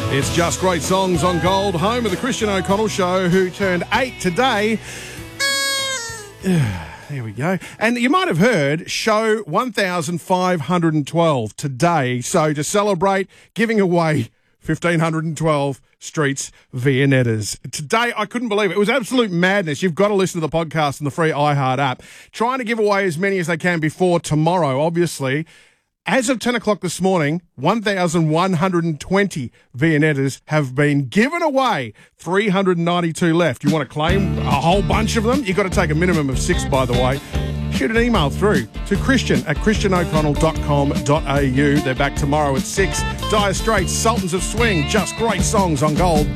It's Just Great Songs on Gold, home of the Christian O'Connell Show, who turned 8 today. There we go. And you might have heard show 1512 today. So to celebrate, giving away 1512 Streets Viennettas. Today, I couldn't believe it. It was absolute madness. You've got to listen to the podcast on the free iHeart app. Trying to give away as many as they can before tomorrow, obviously. As of 10 o'clock this morning, 1,120 Viennettas have been given away. 392 left. You want to claim a whole bunch of them? You've got to take a minimum of 6, by the way. Shoot an email through to christian@christianoconnell.com.au. They're back tomorrow at 6. Dire Straits, Sultans of Swing, Just Great Songs on Gold.